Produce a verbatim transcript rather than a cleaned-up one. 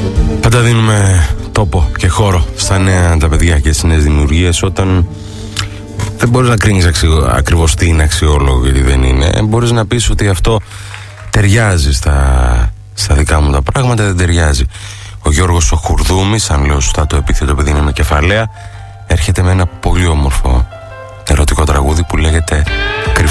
Πάντα δίνουμε τόπο και χώρο στα νέα τα παιδιά και στις νέες δημιουργίες όταν δεν μπορείς να κρίνεις αξιο... ακριβώς τι είναι αξιόλογο και τι δεν είναι. Μπορείς να πεις ότι αυτό ταιριάζει στα, στα δικά μου τα πράγματα, δεν ταιριάζει. Ο Γιώργος ο Χουρδούμης, αν λέω σωστά το επίθετο παιδί είναι με κεφαλαία, έρχεται με ένα πολύ όμορφο ερωτικό τραγούδι που λέγεται